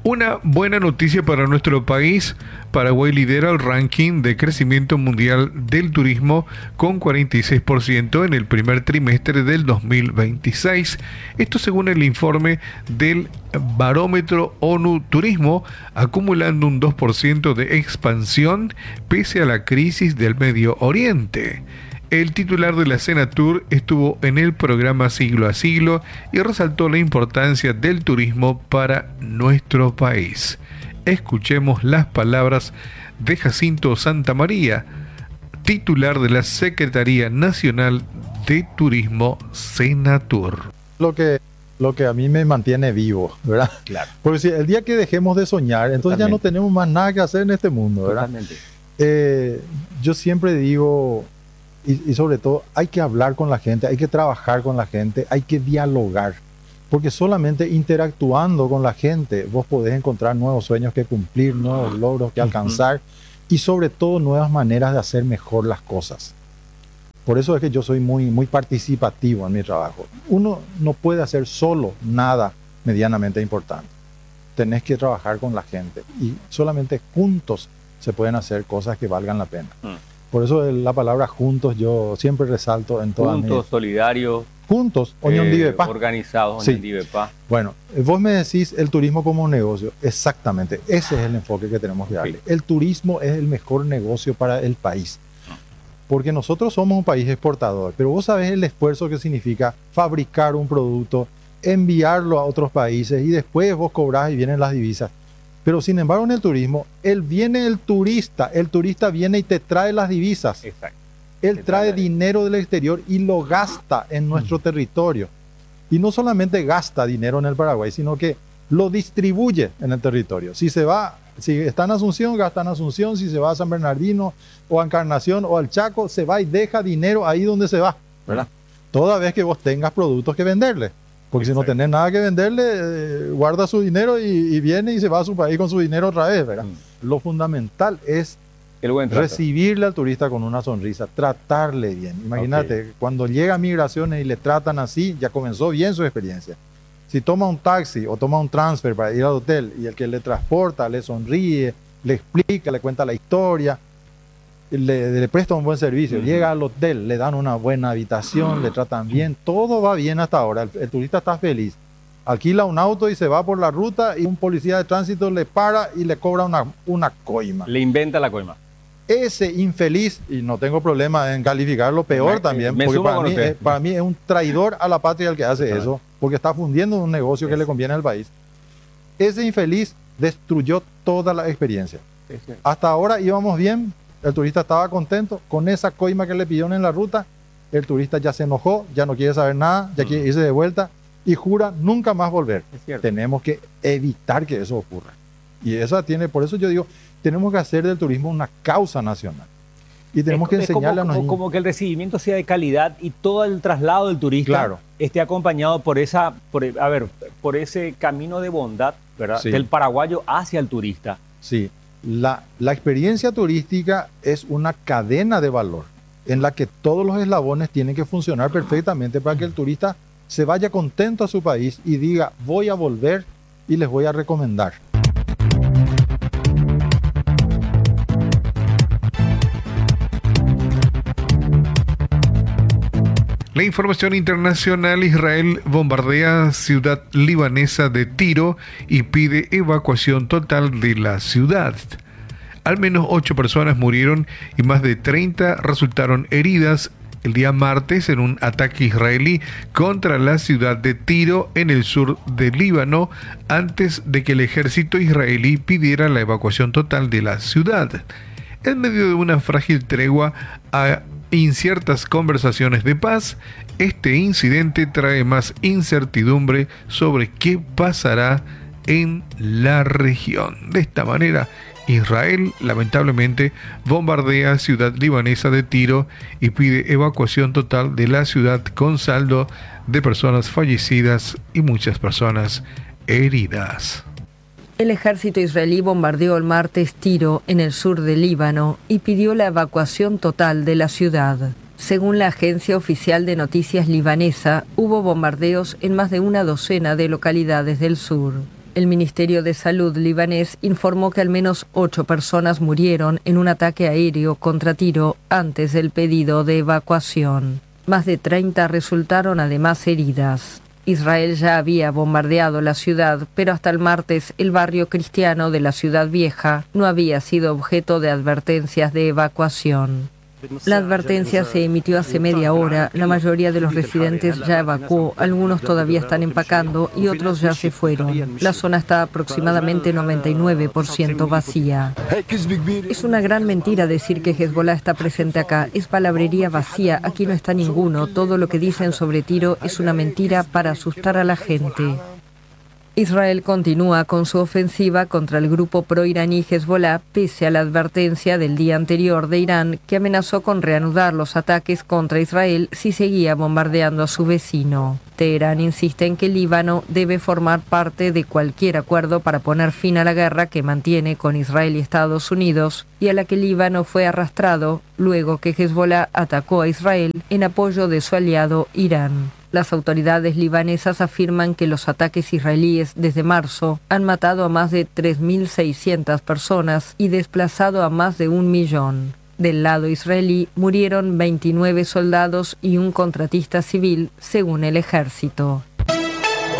Una buena noticia para nuestro país. Paraguay lidera el ranking de crecimiento mundial del turismo con 46% en el primer trimestre del 2026. Esto según el informe del Barómetro ONU Turismo, acumulando un 2% de expansión pese a la crisis del Medio Oriente. El titular de la Senatur estuvo en el programa Siglo a Siglo y resaltó la importancia del turismo para nuestro país. Escuchemos las palabras de Jacinto Santamaría, titular de la Secretaría Nacional de Turismo, Senatur. Lo que a mí me mantiene vivo, ¿verdad? Claro. Porque si el día que dejemos de soñar, entonces ya no tenemos más nada que hacer en este mundo, ¿verdad? Totalmente. Yo siempre digo, y sobre todo, hay que hablar con la gente, hay que trabajar con la gente, hay que dialogar. Porque solamente interactuando con la gente vos podés encontrar nuevos sueños que cumplir, nuevos logros que alcanzar y sobre todo nuevas maneras de hacer mejor las cosas. Por eso es que yo soy muy participativo en mi trabajo. Uno no puede hacer solo nada medianamente importante. Tenés que trabajar con la gente y solamente juntos se pueden hacer cosas que valgan la pena. Por eso la palabra juntos yo siempre resalto en todas Juntos, solidarios. Juntos, Unión Divepa. Organizados, Sí. Unión Divepa. Bueno, vos me decís el turismo como un negocio. Exactamente, ese es el enfoque que tenemos que darle. Sí. El turismo es el mejor negocio para el país. Porque nosotros somos un país exportador, pero vos sabés el esfuerzo que significa fabricar un producto, enviarlo a otros países y después vos cobrás y vienen las divisas. Pero sin embargo en el turismo, viene el turista viene y te trae las divisas. Exacto. Él trae dinero del exterior y lo gasta en nuestro territorio. Y no solamente gasta dinero en el Paraguay, sino que lo distribuye en el territorio. Si está en Asunción, gasta en Asunción. Si se va a San Bernardino o a Encarnación o al Chaco, se va y deja dinero ahí donde se va, ¿verdad? Toda vez que vos tengas productos que venderle. Porque si no tenés nada que venderle, guarda su dinero y viene y se va a su país con su dinero otra vez, ¿verdad? Lo fundamental es El buen trato. recibirle al turista con una sonrisa, tratarle bien. Imagínate, cuando llega a migraciones y le tratan así, ya comenzó bien su experiencia. Si toma un taxi o toma un transfer para ir al hotel y el que le transporta le sonríe, le explica, le cuenta la historia, le presta un buen servicio, llega al hotel, le dan una buena habitación, le tratan bien, todo va bien hasta ahora, el turista está feliz. Alquila un auto y se va por la ruta y un policía de tránsito le para y le cobra una coima. Le inventa la coima. Ese infeliz, y no tengo problema en calificarlo peor también, porque para mí es un traidor a la patria el que hace eso, porque está fundiendo un negocio que le conviene al país. Ese infeliz destruyó toda la experiencia. Hasta ahora íbamos bien, el turista estaba contento, con esa coima que le pidieron en la ruta, el turista ya se enojó, ya no quiere saber nada, ya quiere irse de vuelta y jura nunca más volver. Tenemos que evitar que eso ocurra. Y por eso yo digo, tenemos que hacer del turismo una causa nacional. Y tenemos que enseñarle a los niños. Como que el recibimiento sea de calidad y todo el traslado del turista esté acompañado por ese camino de bondad, ¿verdad? Sí. Del paraguayo hacia el turista. Sí, la experiencia turística es una cadena de valor en la que todos los eslabones tienen que funcionar perfectamente para que el turista se vaya contento a su país y diga, voy a volver y les voy a recomendar. La información internacional: Israel bombardea ciudad libanesa de Tiro y pide evacuación total de la ciudad. Al menos 8 personas murieron y más de 30 resultaron heridas el día martes en un ataque israelí contra la ciudad de Tiro en el sur del Líbano, antes de que el ejército israelí pidiera la evacuación total de la ciudad. En medio de una frágil tregua a inciertas conversaciones de paz, este incidente trae más incertidumbre sobre qué pasará en la región. De esta manera, Israel lamentablemente bombardea ciudad libanesa de Tiro y pide evacuación total de la ciudad, con saldo de personas fallecidas y muchas personas heridas. El ejército israelí bombardeó el martes Tiro, en el sur del Líbano, y pidió la evacuación total de la ciudad. Según la agencia oficial de noticias libanesa, hubo bombardeos en más de una docena de localidades del sur. El Ministerio de Salud libanés informó que al menos 8 personas murieron en un ataque aéreo contra Tiro antes del pedido de evacuación. Más de 30 resultaron además heridas. Israel ya había bombardeado la ciudad, pero hasta el martes el barrio cristiano de la Ciudad Vieja no había sido objeto de advertencias de evacuación. La advertencia se emitió hace media hora, la mayoría de los residentes ya evacuó, algunos todavía están empacando y otros ya se fueron. La zona está aproximadamente 99% vacía. Es una gran mentira decir que Hezbollah está presente acá, es palabrería vacía, aquí no está ninguno, todo lo que dicen sobre Tiro es una mentira para asustar a la gente. Israel continúa con su ofensiva contra el grupo pro-iraní Hezbollah pese a la advertencia del día anterior de Irán que amenazó con reanudar los ataques contra Israel si seguía bombardeando a su vecino. Teherán insiste en que el Líbano debe formar parte de cualquier acuerdo para poner fin a la guerra que mantiene con Israel y Estados Unidos y a la que el Líbano fue arrastrado luego que Hezbollah atacó a Israel en apoyo de su aliado Irán. Las autoridades libanesas afirman que los ataques israelíes desde marzo han matado a más de 3.600 personas y desplazado a más de 1 millón. Del lado israelí murieron 29 soldados y un contratista civil, según el ejército.